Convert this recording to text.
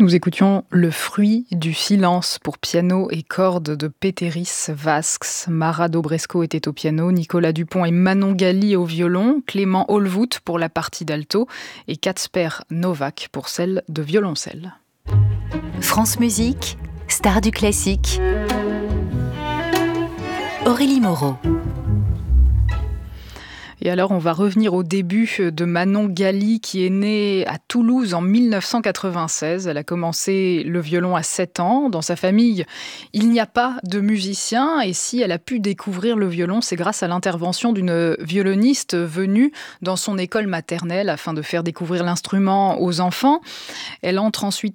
Nous écoutions Le fruit du silence pour piano et cordes de Péteris Vasks. Mara Dobresco était au piano, Nicolas Dupont et Manon Gali au violon, Clément Holvout pour la partie d'alto et Kacper Novak pour celle de violoncelle. France Musique, star du classique. Aurélie Moreau. Et alors, on va revenir au début de Manon Gali, qui est née à Toulouse en 1996. Elle a commencé le violon à 7 ans. Dans sa famille, il n'y a pas de musicien. Et si elle a pu découvrir le violon, c'est grâce à l'intervention d'une violoniste venue dans son école maternelle afin de faire découvrir l'instrument aux enfants. Elle entre ensuite